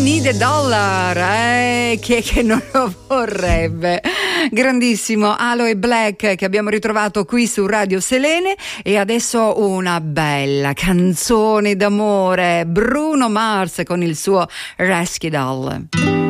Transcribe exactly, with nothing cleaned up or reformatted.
Need a Dollar, eh, chi è che non lo vorrebbe? Grandissimo Aloe Blacc che abbiamo ritrovato qui su Radio Selene. E adesso una bella canzone d'amore, Bruno Mars con il suo Rescue Doll.